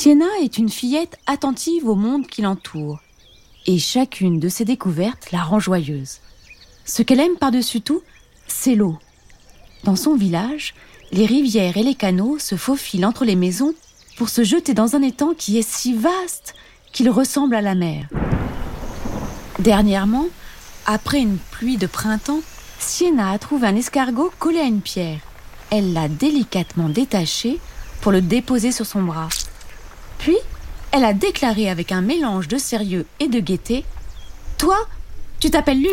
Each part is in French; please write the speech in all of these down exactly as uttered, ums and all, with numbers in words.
Sienna est une fillette attentive au monde qui l'entoure. Et chacune de ses découvertes la rend joyeuse. Ce qu'elle aime par-dessus tout, c'est l'eau. Dans son village, les rivières et les canaux se faufilent entre les maisons pour se jeter dans un étang qui est si vaste qu'il ressemble à la mer. Dernièrement, après une pluie de printemps, Sienna a trouvé un escargot collé à une pierre. Elle l'a délicatement détaché pour le déposer sur son bras. Puis, elle a déclaré avec un mélange de sérieux et de gaieté « Toi, tu t'appelles Lulu !»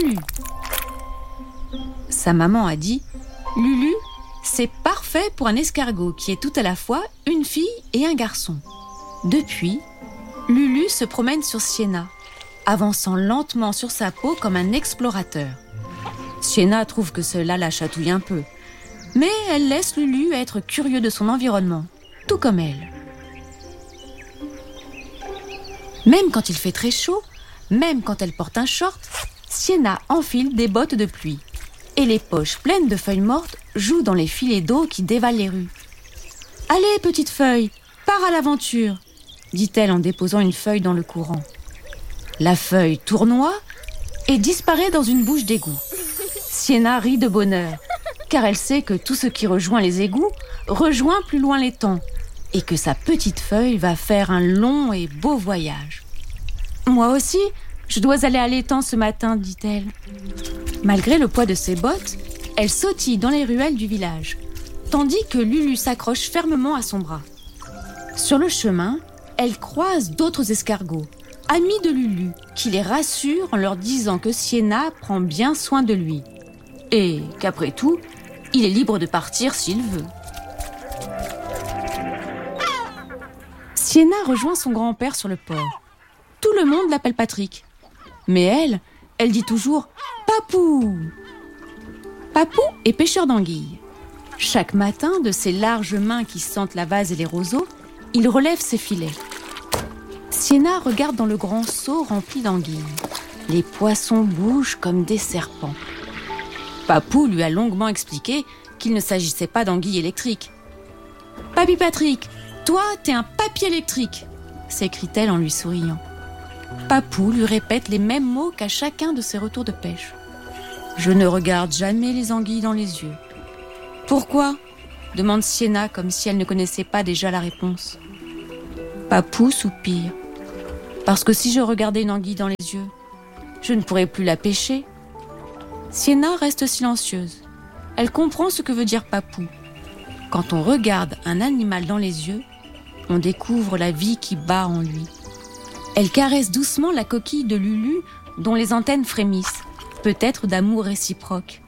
Sa maman a dit « Lulu, c'est parfait pour un escargot qui est tout à la fois une fille et un garçon. » Depuis, Lulu se promène sur Sienna, avançant lentement sur sa peau comme un explorateur. Sienna trouve que cela la chatouille un peu, mais elle laisse Lulu être curieux de son environnement, tout comme elle. Même quand il fait très chaud, même quand elle porte un short, Sienna enfile des bottes de pluie. Et les poches pleines de feuilles mortes jouent dans les filets d'eau qui dévalent les rues. « Allez, petite feuille, pars à l'aventure !» dit-elle en déposant une feuille dans le courant. La feuille tournoie et disparaît dans une bouche d'égout. Sienna rit de bonheur, car elle sait que tout ce qui rejoint les égouts rejoint plus loin l'étang, et que sa petite feuille va faire un long et beau voyage. « Moi aussi, je dois aller à l'étang ce matin, dit-elle. » Malgré le poids de ses bottes, elle sautille dans les ruelles du village, tandis que Lulu s'accroche fermement à son bras. Sur le chemin, elle croise d'autres escargots, amis de Lulu, qui les rassurent en leur disant que Sienna prend bien soin de lui. Et qu'après tout, il est libre de partir s'il veut. Sienna rejoint son grand-père sur le port. Tout le monde l'appelle Patrick. Mais elle, elle dit toujours « Papou !» Papou est pêcheur d'anguilles. Chaque matin, de ses larges mains qui sentent la vase et les roseaux, il relève ses filets. Sienna regarde dans le grand seau rempli d'anguilles. Les poissons bougent comme des serpents. Papou lui a longuement expliqué qu'il ne s'agissait pas d'anguilles électriques. « Papy Patrick, toi, t'es un papier électrique !» s'écrie-t-elle en lui souriant. Papou lui répète les mêmes mots qu'à chacun de ses retours de pêche. Je ne regarde jamais les anguilles dans les yeux. Pourquoi ? demande Sienna comme si elle ne connaissait pas déjà la réponse. Papou soupire. Parce que si je regardais une anguille dans les yeux, je ne pourrais plus la pêcher. Sienna reste silencieuse. Elle comprend ce que veut dire Papou. Quand on regarde un animal dans les yeux, on découvre la vie qui bat en lui. Elle caresse doucement la coquille de Lulu dont les antennes frémissent, peut-être d'amour réciproque.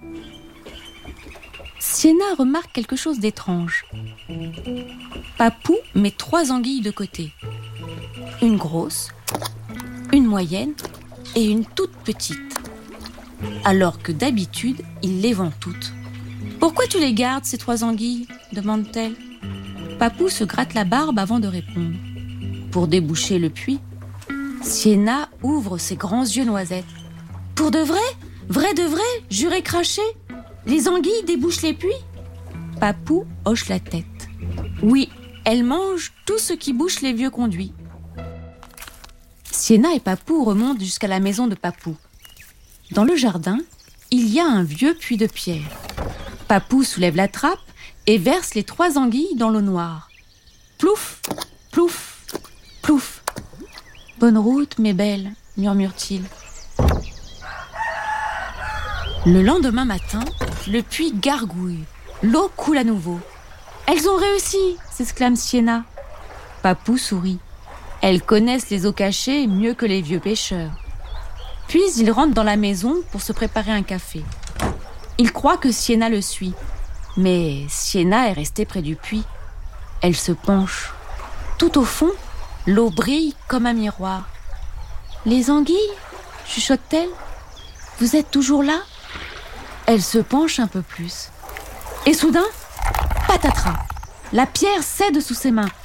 Sienna remarque quelque chose d'étrange. Papou met trois anguilles de côté. Une grosse, une moyenne et une toute petite. Alors que d'habitude, il les vend toutes. « Pourquoi tu les gardes, ces trois anguilles ?» demande-t-elle. Papou se gratte la barbe avant de répondre. Pour déboucher le puits, Sienna ouvre ses grands yeux noisettes. « Pour de vrai ? Vrai de vrai ? Juré craché ? Les anguilles débouchent les puits ?» Papou hoche la tête. Oui, elle mange tout ce qui bouche les vieux conduits. Sienna et Papou remontent jusqu'à la maison de Papou. Dans le jardin, il y a un vieux puits de pierre. Papou soulève la trappe et verse les trois anguilles dans l'eau noire. Plouf, plouf, plouf. « Bonne route, mes belles » murmure-t-il. Le lendemain matin, le puits gargouille. L'eau coule à nouveau. « Elles ont réussi !» s'exclame Sienna. Papou sourit. Elles connaissent les eaux cachées mieux que les vieux pêcheurs. Puis il rentre dans la maison pour se préparer un café. Il croit que Sienna le suit. Mais Sienna est restée près du puits. Elle se penche. Tout au fond, l'eau brille comme un miroir. « Les anguilles ?» chuchote-t-elle. « Vous êtes toujours là ?» Elle se penche un peu plus. Et soudain, patatras, la pierre cède sous ses mains.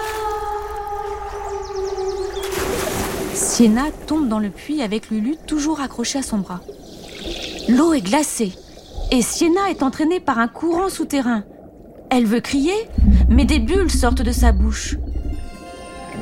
Sienna tombe dans le puits avec Lulu toujours accrochée à son bras. L'eau est glacée et Sienna est entraînée par un courant souterrain. Elle veut crier, mais des bulles sortent de sa bouche.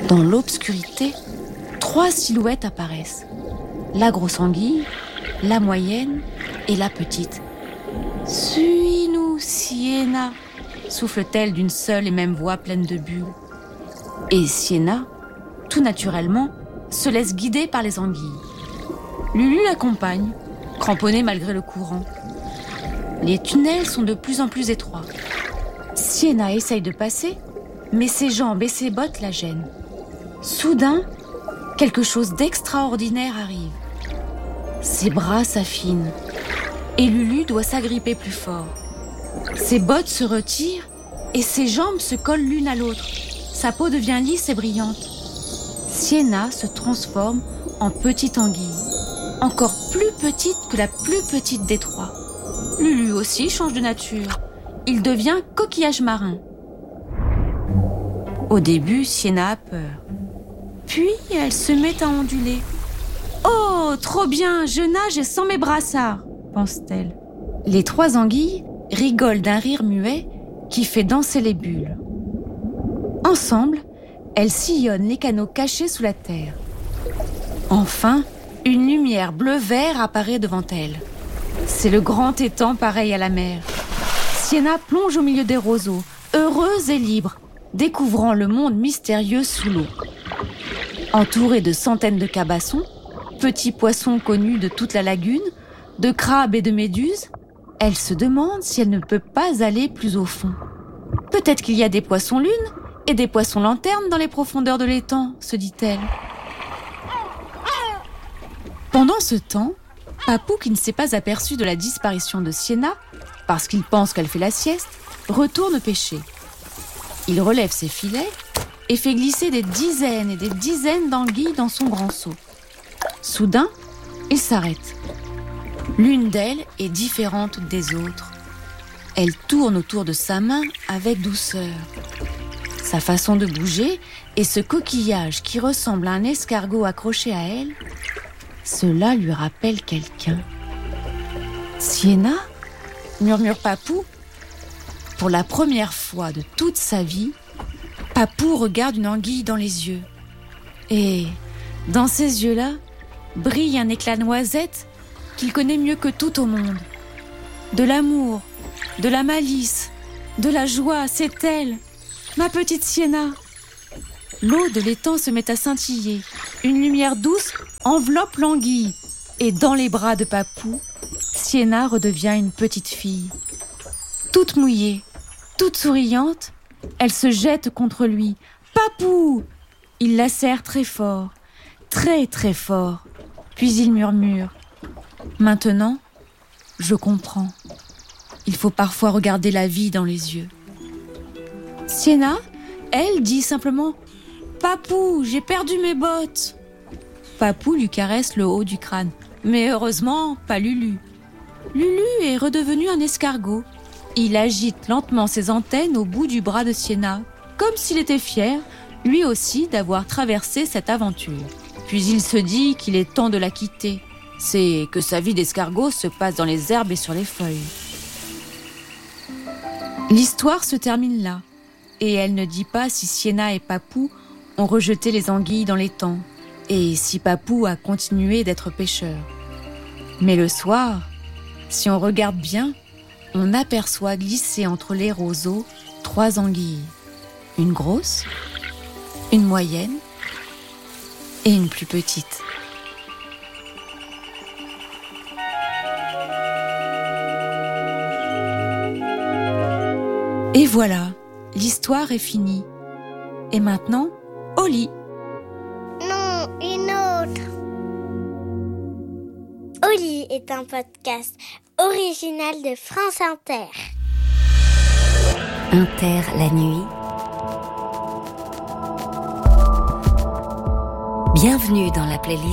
Dans l'obscurité, trois silhouettes apparaissent. La grosse anguille, la moyenne et la petite. « Suis-nous, Sienna !» souffle-t-elle d'une seule et même voix pleine de bulles. Et Sienna, tout naturellement, se laisse guider par les anguilles. Lulu l'accompagne, cramponnée malgré le courant. Les tunnels sont de plus en plus étroits. Sienna essaye de passer, mais ses jambes et ses bottes la gênent. Soudain, quelque chose d'extraordinaire arrive. Ses bras s'affinent et Lulu doit s'agripper plus fort. Ses bottes se retirent et ses jambes se collent l'une à l'autre. Sa peau devient lisse et brillante. Sienna se transforme en petite anguille, encore plus petite que la plus petite des trois. Lulu aussi change de nature. Il devient coquillage marin. Au début, Sienna a peur. Puis, elle se met à onduler. « Oh, trop bien, je nage sans mes brassards !» pense-t-elle. Les trois anguilles rigolent d'un rire muet qui fait danser les bulles. Ensemble, elles sillonnent les canaux cachés sous la terre. Enfin, une lumière bleu-vert apparaît devant elles. C'est le grand étang pareil à la mer. Sienna plonge au milieu des roseaux, heureuse et libre, découvrant le monde mystérieux sous l'eau. Entourée de centaines de cabassons, petits poissons connus de toute la lagune, de crabes et de méduses, elle se demande si elle ne peut pas aller plus au fond. Peut-être qu'il y a des poissons lunes et des poissons lanternes dans les profondeurs de l'étang, se dit-elle. Pendant ce temps, Papou, qui ne s'est pas aperçu de la disparition de Sienna, parce qu'il pense qu'elle fait la sieste, retourne pêcher. Il relève ses filets et fait glisser des dizaines et des dizaines d'anguilles dans son grand seau. Soudain, il s'arrête. L'une d'elles est différente des autres. Elle tourne autour de sa main avec douceur. Sa façon de bouger et ce coquillage qui ressemble à un escargot accroché à elle, cela lui rappelle quelqu'un. « Sienna ?» murmure Papou. Pour la première fois de toute sa vie, Papou regarde une anguille dans les yeux. Et dans ces yeux-là, brille un éclat noisette qu'il connaît mieux que tout au monde. De l'amour, de la malice, de la joie, c'est elle, ma petite Sienna. L'eau de l'étang se met à scintiller. Une lumière douce enveloppe l'anguille. Et dans les bras de Papou, Sienna redevient une petite fille. Toute mouillée, toute souriante, elle se jette contre lui. « Papou !» Il la serre très fort, très très fort. Puis il murmure. « Maintenant, je comprends. Il faut parfois regarder la vie dans les yeux. » Sienna, elle, dit simplement « Papou, j'ai perdu mes bottes !» Papou lui caresse le haut du crâne. Mais heureusement, pas Lulu. Lulu est redevenu un escargot. Il agite lentement ses antennes au bout du bras de Sienna, comme s'il était fier, lui aussi, d'avoir traversé cette aventure. Puis il se dit qu'il est temps de la quitter. C'est que sa vie d'escargot se passe dans les herbes et sur les feuilles. L'histoire se termine là, et elle ne dit pas si Sienna et Papou ont rejeté les anguilles dans l'étang, et si Papou a continué d'être pêcheur. Mais le soir, si on regarde bien, on aperçoit glisser entre les roseaux trois anguilles. Une grosse, une moyenne et une plus petite. Et voilà, l'histoire est finie. Et maintenant, au lit. Non, une autre. Au lit est un podcast original de France Inter. Inter la nuit. Bienvenue dans la playlist